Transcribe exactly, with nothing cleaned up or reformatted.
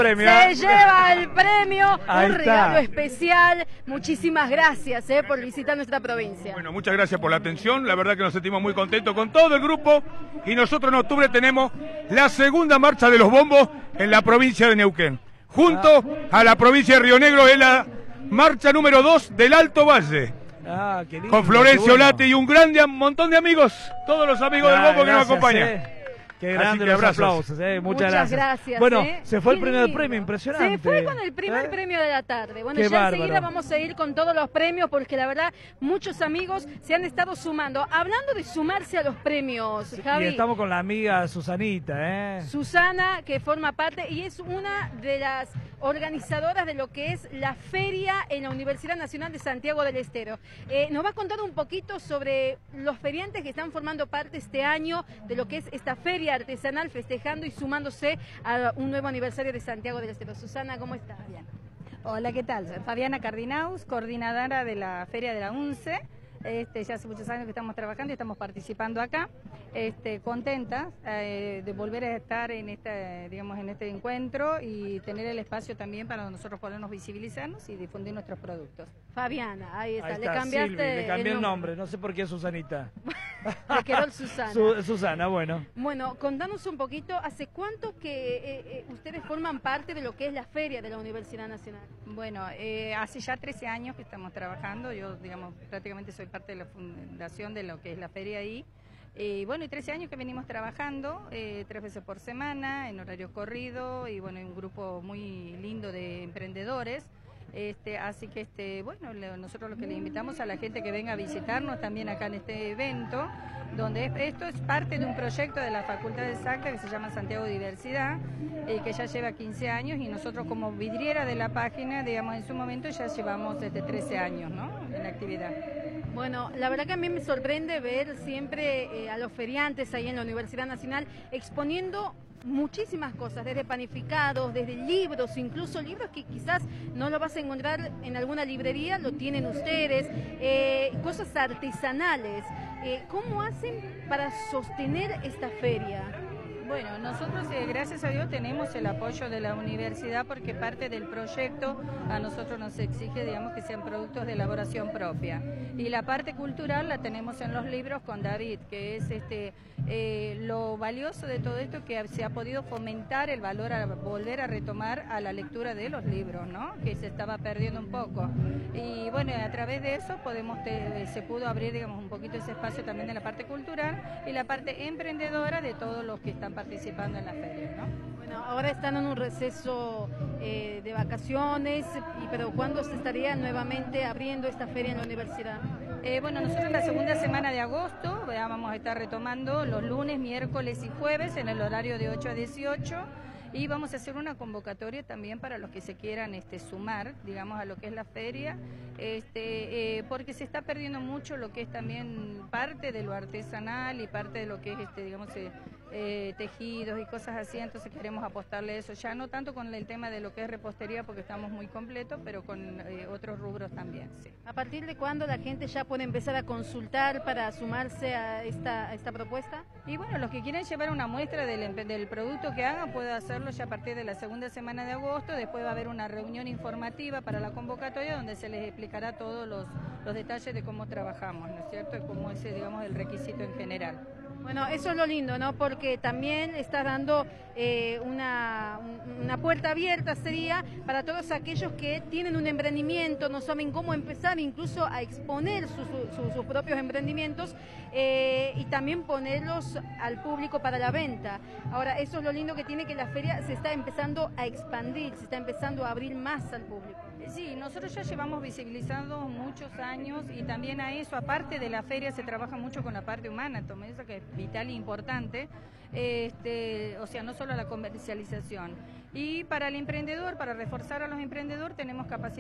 premio. Se lleva el premio, Ahí un está. regalo especial. Muchísimas gracias eh, por visitar nuestra provincia. Bueno, muchas gracias por la atención. La verdad que nos sentimos muy contentos con todo el grupo. Y nosotros en octubre tenemos la segunda marcha de los bombos en la provincia de Neuquén. Junto a la provincia de Río Negro es la marcha número dos del Alto Valle. Ah, qué lindo, Con Florencio qué bueno. Late y un grande montón de amigos. Todos los amigos Ah, del bombo que nos gracias, acompañan. eh. Qué Así grande que los abrazos. aplausos, eh. Muchas, Muchas gracias. gracias, Bueno, ¿eh? se fue Qué el primer lindo. premio, impresionante. Se fue con el primer ¿Eh? premio de la tarde. Bueno, Qué ya bárbaro. enseguida vamos a ir con todos los premios porque la verdad muchos amigos se han estado sumando. Hablando de sumarse a los premios, Javi. Y estamos con la amiga Susanita, ¿eh? Susana, que forma parte y es una de las organizadoras de lo que es la feria en la Universidad Nacional de Santiago del Estero. Eh, nos va a contar un poquito sobre los feriantes que están formando parte este año de lo que es esta feria artesanal, festejando y sumándose a un nuevo aniversario de Santiago del Estero. Susana, ¿cómo estás? Bien. Hola, ¿qué tal? Soy Fabiana Cardinaus, coordinadora de la Feria de la UNCE. Este, ya hace muchos años que estamos trabajando y estamos participando acá, este, contentas eh, de volver a estar en este, digamos, en este encuentro y tener el espacio también para nosotros podernos visibilizarnos y difundir nuestros productos. Fabiana, ahí está, Ahí le está, cambiaste Silvi, le cambié el el nombre. nombre, no sé por qué Susanita. Le quedó el Susana. Su- Susana, bueno. Bueno, contanos un poquito, ¿hace cuánto que eh, eh, ustedes forman parte de lo que es la feria de la Universidad Nacional? Bueno, eh, hace ya trece años que estamos trabajando, yo digamos prácticamente soy parte de la fundación de lo que es la feria ahí. Y bueno, y trece años que venimos trabajando, eh, tres veces por semana, en horario corrido, y bueno, un grupo muy lindo de emprendedores. Este, así que este, bueno, le, nosotros lo que le invitamos a la gente que venga a visitarnos también acá en este evento, donde es, esto es parte de un proyecto de la Facultad de SACTA que se llama Santiago Diversidad, eh, que ya lleva quince años, y nosotros como vidriera de la página, digamos, en su momento ya llevamos desde trece años, ¿no?, en la actividad. Bueno, la verdad que a mí me sorprende ver siempre eh, a los feriantes ahí en la Universidad Nacional exponiendo muchísimas cosas, desde panificados, desde libros, incluso libros que quizás no lo vas a encontrar en alguna librería, lo tienen ustedes, eh, cosas artesanales. Eh, ¿Cómo hacen para sostener esta feria? Bueno, nosotros eh, gracias a Dios tenemos el apoyo de la universidad porque parte del proyecto a nosotros nos exige, digamos, que sean productos de elaboración propia. Y la parte cultural la tenemos en los libros con David, que es este eh, lo valioso de todo esto, que se ha podido fomentar el valor a volver a retomar a la lectura de los libros, ¿no?, que se estaba perdiendo un poco. Y bueno, a través de eso podemos te, se pudo abrir, digamos, un poquito ese espacio también de la parte cultural y la parte emprendedora de todos los que están participando en la feria, ¿no? Bueno, ahora están en un receso eh, de vacaciones, y, pero ¿cuándo se estaría nuevamente abriendo esta feria en la universidad? Eh, bueno, nosotros en la segunda semana de agosto ya vamos a estar retomando los lunes, miércoles y jueves en el horario de ocho a dieciocho. Y vamos a hacer una convocatoria también para los que se quieran este, sumar, digamos, a lo que es la feria, este, eh, porque se está perdiendo mucho lo que es también parte de lo artesanal y parte de lo que es, este, digamos, eh, eh, tejidos y cosas así. Entonces queremos apostarle a eso, ya no tanto con el tema de lo que es repostería, porque estamos muy completos, pero con eh, otros rubros también, sí. ¿A partir de cuándo la gente ya puede empezar a consultar para sumarse a esta, a esta propuesta? Y bueno, los que quieren llevar una muestra del, del producto que hagan, pueden hacerlo ya a partir de la segunda semana de agosto. Después va a haber una reunión informativa para la convocatoria donde se les explicará todos los, los detalles de cómo trabajamos, ¿no es cierto?, y cómo es, digamos, el requisito en general. Bueno, eso es lo lindo, ¿no? Porque también está dando eh, una, una puerta abierta, sería, para todos aquellos que tienen un emprendimiento, no saben cómo empezar, incluso a exponer sus, sus, sus propios emprendimientos eh, y también ponerlos al público para la venta. Ahora, eso es lo lindo que tiene, que la feria se está empezando a expandir, se está empezando a abrir más al público. Sí, nosotros ya llevamos visibilizando muchos años, y también a eso, aparte de la feria, se trabaja mucho con la parte humana, eso que es vital e importante, este, o sea, no solo la comercialización. Y para el emprendedor, para reforzar a los emprendedores, tenemos capacidad